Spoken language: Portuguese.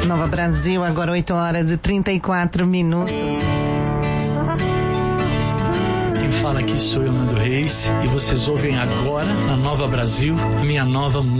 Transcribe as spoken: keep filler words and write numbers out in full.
Nova Brasil, agora oito horas e trinta e quatro minutos. Quem fala aqui sou eu, Nando Reis, e vocês ouvem agora, na Nova Brasil, a minha nova música.